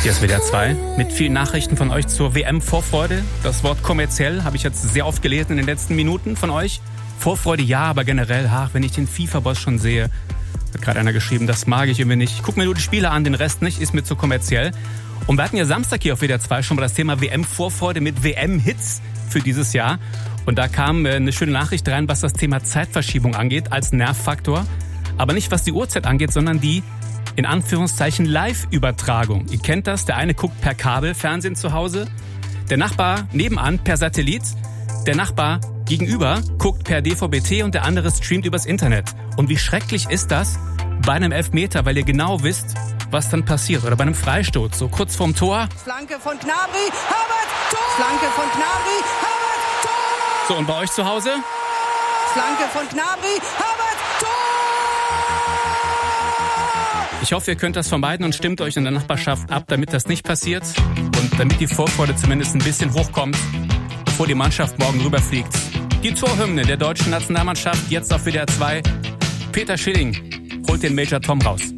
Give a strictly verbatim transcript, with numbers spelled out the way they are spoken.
Hier ist W D R zwei mit vielen Nachrichten von euch zur W M-Vorfreude. Das Wort kommerziell habe ich jetzt sehr oft gelesen in den letzten Minuten von euch. Vorfreude ja, aber generell, ach, wenn ich den FIFA-Boss schon sehe, hat gerade einer geschrieben, das mag ich irgendwie nicht. Ich gucke mir nur die Spiele an, den Rest nicht, ist mir zu kommerziell. Und wir hatten ja Samstag hier auf W D R zwei schon mal das Thema W M-Vorfreude mit W M-Hits für dieses Jahr. Und da kam eine schöne Nachricht rein, was das Thema Zeitverschiebung angeht, als Nervfaktor. Aber nicht was die Uhrzeit angeht, sondern die, in Anführungszeichen, Live-Übertragung. Ihr kennt das, der eine guckt per Kabelfernsehen zu Hause, der Nachbar nebenan per Satellit, der Nachbar gegenüber guckt per D V B T und der andere streamt übers Internet. Und wie schrecklich ist das bei einem Elfmeter, weil ihr genau wisst, was dann passiert. Oder bei einem Freistoß, so kurz vorm Tor. Flanke von Gnabry, Havertz, Tor! Flanke von Gnabry, Havertz, Tor! So, und bei euch zu Hause? Flanke von Gnabry, Havertz, Tor! Ich hoffe, ihr könnt das vermeiden und stimmt euch in der Nachbarschaft ab, damit das nicht passiert. Und damit die Vorfreude zumindest ein bisschen hochkommt, bevor die Mannschaft morgen rüberfliegt. Die Torhymne der deutschen Nationalmannschaft, jetzt auf W D R zwei. Peter Schilling holt den Major Tom raus.